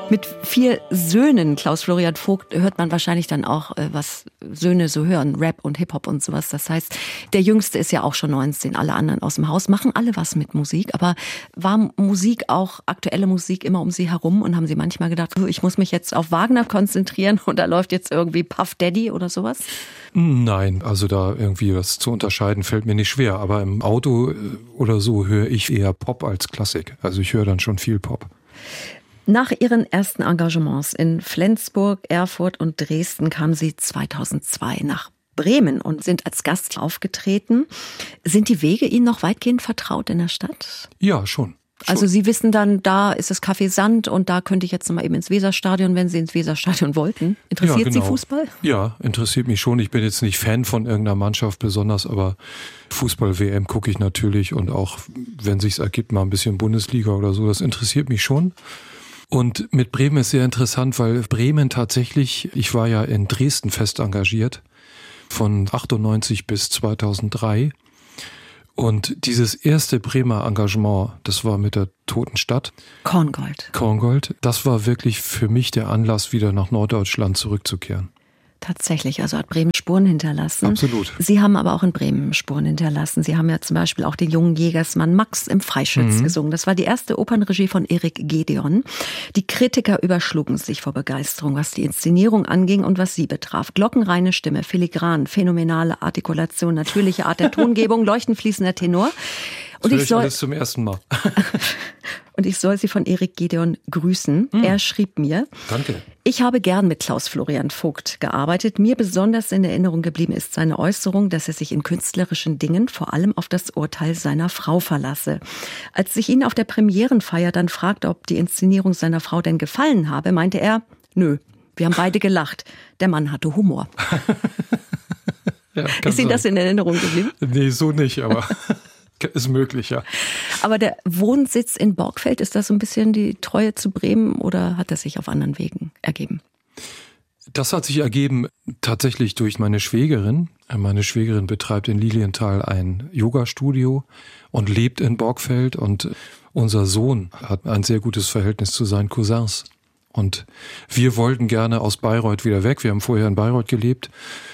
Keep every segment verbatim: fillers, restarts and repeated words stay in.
Mit vier Söhnen, Klaus Florian Vogt, hört man wahrscheinlich dann auch, was Söhne so hören, Rap und Hip-Hop und sowas. Das heißt, der Jüngste ist ja auch schon neunzehn, alle anderen aus dem Haus, machen alle was mit Musik. Aber war Musik auch, aktuelle Musik, immer um Sie herum? Und haben Sie manchmal gedacht, ich muss mich jetzt auf Wagner konzentrieren und da läuft jetzt irgendwie Puff Daddy oder sowas? Nein, also da irgendwie was zu unterscheiden fällt mir nicht schwer. Aber im Auto oder so höre ich eher Pop als Klassik. Also ich höre dann schon viel Pop. Nach ihren ersten Engagements in Flensburg, Erfurt und Dresden kamen Sie zweitausendzwei nach Bremen und sind als Gast aufgetreten. Sind die Wege Ihnen noch weitgehend vertraut in der Stadt? Ja, schon. Also Sie wissen dann, da ist das Café Sand und da könnte ich jetzt noch mal eben ins Weserstadion, wenn Sie ins Weserstadion wollten. Interessiert ja, genau. Sie Fußball? Ja, interessiert mich schon. Ich bin jetzt nicht Fan von irgendeiner Mannschaft besonders, aber Fußball-W M gucke ich natürlich und auch, wenn sich's ergibt, mal ein bisschen Bundesliga oder so. Das interessiert mich schon. Und mit Bremen ist sehr interessant, weil Bremen tatsächlich, ich war ja in Dresden fest engagiert, von achtundneunzig bis zweitausenddrei. Und dieses erste Bremer Engagement, das war mit der Toten Stadt. Korngold. Korngold, das war wirklich für mich der Anlass, wieder nach Norddeutschland zurückzukehren. Tatsächlich, also hat Bremen Spuren hinterlassen. Absolut. Sie haben aber auch in Bremen Spuren hinterlassen. Sie haben ja zum Beispiel auch den jungen Jägersmann Max im Freischütz mhm. gesungen. Das war die erste Opernregie von Erik Gedeon. Die Kritiker überschlugen sich vor Begeisterung, was die Inszenierung anging und was sie betraf. Glockenreine Stimme, filigran, phänomenale Artikulation, natürliche Art der Tongebung, leuchtend fließender Tenor. Und ich soll alles zum ersten Mal. Und ich soll Sie von Erik Gedeon grüßen. Hm. Er schrieb mir: Danke. Ich habe gern mit Klaus Florian Vogt gearbeitet. Mir besonders in Erinnerung geblieben ist seine Äußerung, dass er sich in künstlerischen Dingen vor allem auf das Urteil seiner Frau verlasse. Als ich ihn auf der Premierenfeier dann fragte, ob die Inszenierung seiner Frau denn gefallen habe, meinte er: Nö, wir haben beide gelacht. Der Mann hatte Humor. Ja, ist Ihnen das in Erinnerung geblieben? Nee, so nicht, aber ist möglich, ja. Aber der Wohnsitz in Borgfeld, ist das so ein bisschen die Treue zu Bremen oder hat das sich auf anderen Wegen ergeben? Das hat sich ergeben tatsächlich durch meine Schwägerin. Meine Schwägerin betreibt in Lilienthal ein Yoga-Studio und lebt in Borgfeld. Und unser Sohn hat ein sehr gutes Verhältnis zu seinen Cousins. Und wir wollten gerne aus Bayreuth wieder weg. Wir haben vorher in Bayreuth gelebt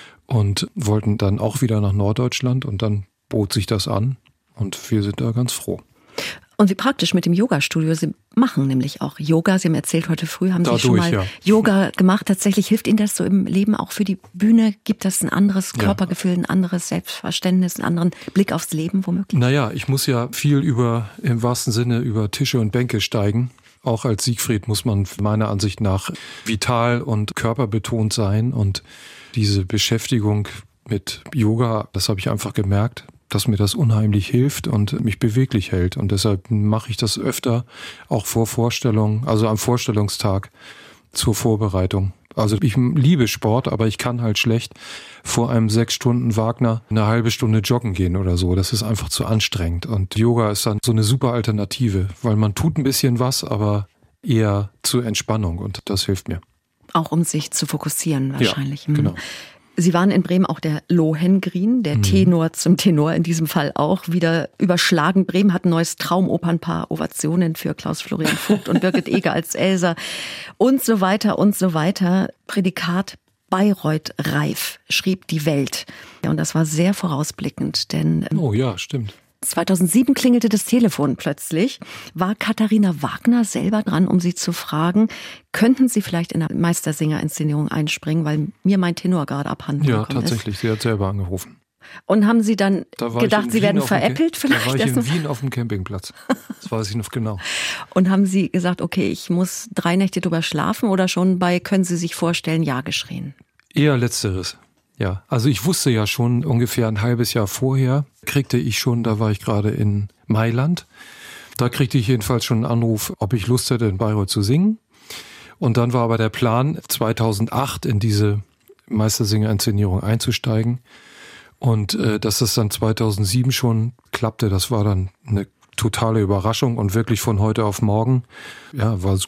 und wollten dann auch wieder nach Norddeutschland. Und dann bot sich das an. Und wir sind da ganz froh. Und wie praktisch mit dem Yoga-Studio. Sie machen nämlich auch Yoga. Sie haben erzählt, heute früh haben Dadurch, Sie schon mal ja. Yoga gemacht. Tatsächlich hilft Ihnen das so im Leben auch für die Bühne? Gibt das ein anderes Körpergefühl, ein anderes Selbstverständnis, einen anderen Blick aufs Leben womöglich? Naja, ich muss ja viel über, im wahrsten Sinne, über Tische und Bänke steigen. Auch als Siegfried muss man meiner Ansicht nach vital und körperbetont sein. Und diese Beschäftigung mit Yoga, das habe ich einfach gemerkt, dass mir das unheimlich hilft und mich beweglich hält. Und deshalb mache ich das öfter, auch vor Vorstellungen, also am Vorstellungstag zur Vorbereitung. Also ich liebe Sport, aber ich kann halt schlecht vor einem sechs Stunden Wagner eine halbe Stunde joggen gehen oder so. Das ist einfach zu anstrengend. Und Yoga ist dann so eine super Alternative, weil man tut ein bisschen was, aber eher zur Entspannung und das hilft mir. Auch um sich zu fokussieren wahrscheinlich. Ja, genau. Sie waren in Bremen auch der Lohengrin, der mhm. Tenor zum Tenor in diesem Fall auch, wieder überschlagen. Bremen hat ein neues Traumopernpaar, Ovationen für Klaus Florian Vogt und Birgit Eger als Elsa und so weiter und so weiter. Prädikat Bayreuth reif, schrieb die Welt. Ja, und das war sehr vorausblickend, denn oh ja, stimmt. zweitausendsieben klingelte das Telefon plötzlich. War Katharina Wagner selber dran, um Sie zu fragen, könnten Sie vielleicht in eine Meistersinger-Inszenierung einspringen, weil mir mein Tenor gerade abhanden ja, gekommen ist? Ja, tatsächlich. Sie hat selber angerufen. Und haben Sie dann da gedacht, Sie werden veräppelt vielleicht? Da war ich in Wien auf dem Campingplatz. Das weiß ich noch genau. Und haben Sie gesagt, okay, ich muss drei Nächte drüber schlafen oder schon bei, können Sie sich vorstellen, ja geschrien? Eher Letzteres. Ja, also ich wusste ja schon ungefähr ein halbes Jahr vorher, kriegte ich schon, da war ich gerade in Mailand, da kriegte ich jedenfalls schon einen Anruf, ob ich Lust hätte, in Bayreuth zu singen. Und dann war aber der Plan, zweitausendacht in diese Meistersinger-Inszenierung einzusteigen. Und äh, dass das dann zweitausendsieben schon klappte, das war dann eine totale Überraschung und wirklich von heute auf morgen, ja, war super.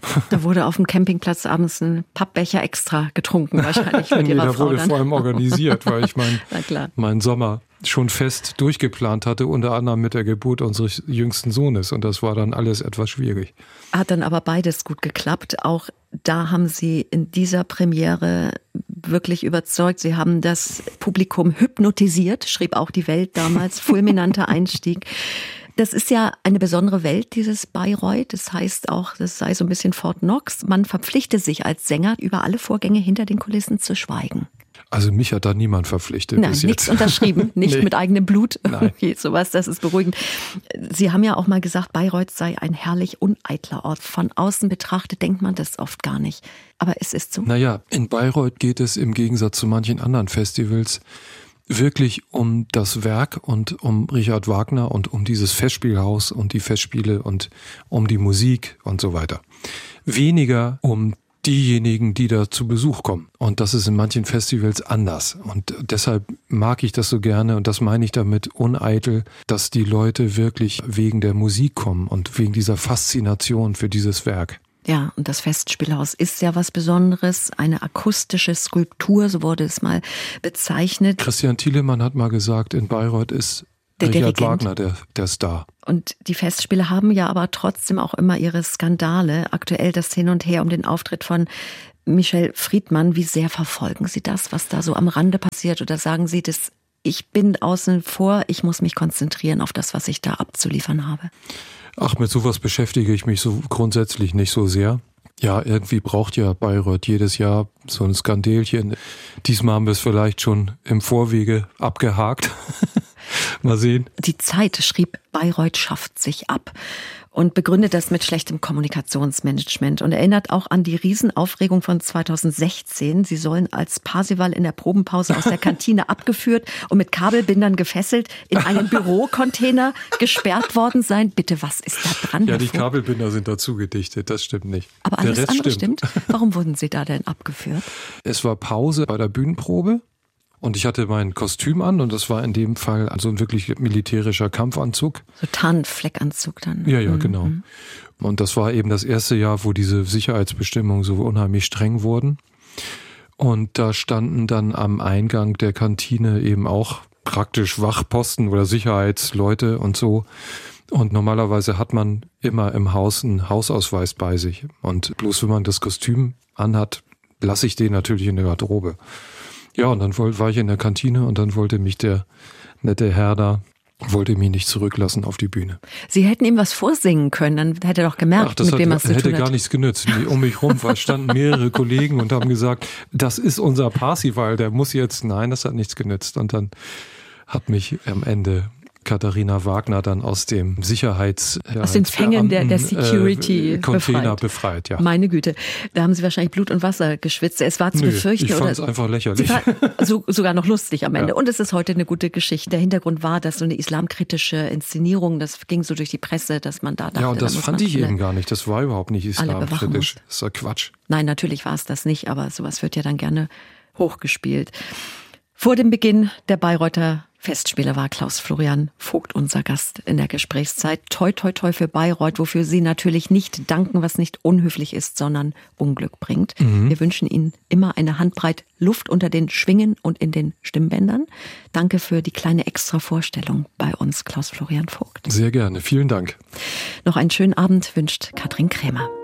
Da wurde auf dem Campingplatz abends ein Pappbecher extra getrunken, wahrscheinlich mit nee, ihrer da Frau wurde dann. vor allem organisiert, weil ich mein, meinen Sommer schon fest durchgeplant hatte, unter anderem mit der Geburt unseres jüngsten Sohnes. Und das war dann alles etwas schwierig. Hat dann aber beides gut geklappt. Auch da haben Sie in dieser Premiere wirklich überzeugt. Sie haben das Publikum hypnotisiert, schrieb auch die Welt damals. Fulminanter Einstieg. Das ist ja eine besondere Welt, dieses Bayreuth. Das heißt auch, das sei so ein bisschen Fort Knox. Man verpflichtet sich als Sänger, über alle Vorgänge hinter den Kulissen zu schweigen. Also mich hat da niemand verpflichtet. Nein, bis nichts jetzt. unterschrieben, nicht Nee. mit eigenem Blut. Nein. Sowas, das ist beruhigend. Sie haben ja auch mal gesagt, Bayreuth sei ein herrlich uneitler Ort. Von außen betrachtet denkt man das oft gar nicht. Aber es ist so. Naja, in Bayreuth geht es im Gegensatz zu manchen anderen Festivals wirklich um das Werk und um Richard Wagner und um dieses Festspielhaus und die Festspiele und um die Musik und so weiter. Weniger um diejenigen, die da zu Besuch kommen. Und das ist in manchen Festivals anders. Und deshalb mag ich das so gerne und das meine ich damit uneitel, dass die Leute wirklich wegen der Musik kommen und wegen dieser Faszination für dieses Werk. Ja, und das Festspielhaus ist ja was Besonderes, eine akustische Skulptur, so wurde es mal bezeichnet. Christian Thielemann hat mal gesagt, in Bayreuth ist Der Richard Dirigent. Wagner der, der Star. Und die Festspiele haben ja aber trotzdem auch immer ihre Skandale. Aktuell das Hin und Her um den Auftritt von Michel Friedmann. Wie sehr verfolgen Sie das, was da so am Rande passiert? Oder sagen Sie, das, ich bin außen vor, ich muss mich konzentrieren auf das, was ich da abzuliefern habe? Ach, mit sowas beschäftige ich mich so grundsätzlich nicht so sehr. Ja, irgendwie braucht ja Bayreuth jedes Jahr so ein Skandelchen. Diesmal haben wir es vielleicht schon im Vorwege abgehakt. Mal sehen. Die Zeit schrieb, Bayreuth schafft sich ab und begründet das mit schlechtem Kommunikationsmanagement und erinnert auch an die Riesenaufregung von zweitausendsechzehn. Sie sollen als Parsival in der Probenpause aus der Kantine abgeführt und mit Kabelbindern gefesselt in einen Bürocontainer gesperrt worden sein. Bitte, was ist da dran? Ja, die Herr Vogt? Kabelbinder sind dazu gedichtet, das stimmt nicht. Aber Der alles Rest andere stimmt. Warum wurden Sie da denn abgeführt? Es war Pause bei der Bühnenprobe. Und ich hatte mein Kostüm an und das war in dem Fall so ein wirklich militärischer Kampfanzug. So Tarnfleckanzug dann. Ja, ja, Mhm. genau. Und das war eben das erste Jahr, wo diese Sicherheitsbestimmungen so unheimlich streng wurden. Und da standen dann am Eingang der Kantine eben auch praktisch Wachposten oder Sicherheitsleute und so. Und normalerweise hat man immer im Haus einen Hausausweis bei sich. Und bloß wenn man das Kostüm anhat, lasse ich den natürlich in der Garderobe. Ja, und dann war ich in der Kantine und dann wollte mich der nette Herr da, wollte mich nicht zurücklassen auf die Bühne. Sie hätten ihm was vorsingen können, dann hätte er doch gemerkt, Ach, das mit hat, wem er es zu hätte tun hat. gar nichts genützt. Um mich rum standen mehrere Kollegen und haben gesagt, das ist unser Parsival, der muss jetzt, nein, das hat nichts genützt. Und dann hat mich am Ende Katharina Wagner dann aus dem Sicherheits... Aus den Fängen der, der Security äh, Container befreit. befreit, ja. Meine Güte, da haben Sie wahrscheinlich Blut und Wasser geschwitzt. Es war zu Nö, befürchten. ich fand es oder einfach lächerlich. Sie war so, sogar noch lustig am Ende. Ja. Und es ist heute eine gute Geschichte. Der Hintergrund war, dass so eine islamkritische Inszenierung, das ging so durch die Presse, dass man da dachte, Ja, und das da muss fand man ich alle- eben gar nicht. Das war überhaupt nicht alle bewachen islamkritisch. muss. Das ist ja Quatsch. Nein, natürlich war es das nicht, aber sowas wird ja dann gerne hochgespielt. Vor dem Beginn der Bayreuther Festspiele war Klaus Florian Vogt unser Gast in der Gesprächszeit. Toi, toi, toi für Bayreuth, wofür Sie natürlich nicht danken, was nicht unhöflich ist, sondern Unglück bringt. Mhm. Wir wünschen Ihnen immer eine Handbreit Luft unter den Schwingen und in den Stimmbändern. Danke für die kleine Extra-Vorstellung bei uns, Klaus Florian Vogt. Sehr gerne. Vielen Dank. Noch einen schönen Abend wünscht Katrin Krämer.